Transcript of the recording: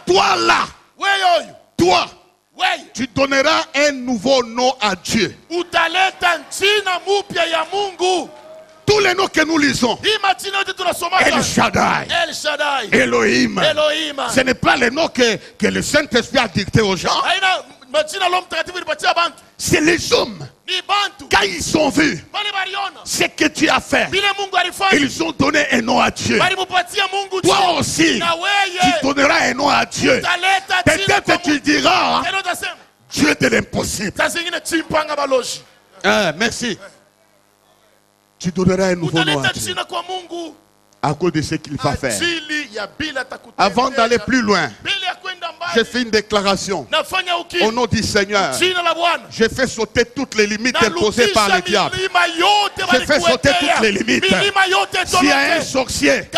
toi là, wewe huyu, toi, wewe tu donneras un nouveau nom à Dieu. utaleta jina mupya ya Mungu. Tous les noms que nous lisons, Hii majina yote tunasoma El Shaddai, El Shaddai, Elohim, Elohim. ce n'est pas les noms que le Saint-Esprit a dicté aux gens. Haina majina Roho Mtakatifu ilipatia bantu. C'est les hommes, Ni bantu. quand ils ont vu Bali baliona. ce que tu as fait, Bile Mungu alifanya. ils ont donné un nom à Dieu. Bali mupatia Mungu Toi jina. aussi, Na tu weye. donneras un nom à Dieu. Utaleta jina kwa Peut-être tu Mungu. diras, Tena utasema. Dieu de l'impossible. Saa zingine chimpanga baloji. Merci. Tu donneras un nouveau nom à Utaleta Dieu jina kwa Mungu. à cause de ce qu'il va faire. Ajili ya bila takutendea. Avant d'aller plus loin, Bila ya kwenda mbali. j'ai fait une déclaration Nafanya au ukimya. nom du Seigneur. Jina la Bwana. J'ai fait sauter toutes les limites imposées par le diable. milima yote J'ai fait sauter toutes les limites. milima yote S'il y a un tolote. sorcier